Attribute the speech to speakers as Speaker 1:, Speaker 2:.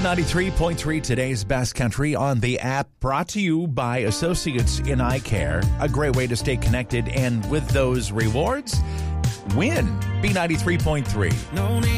Speaker 1: B93.3, today's best country on the app, brought to you by Associates in Eye Care. A great way to stay connected and with those rewards, win B93.3.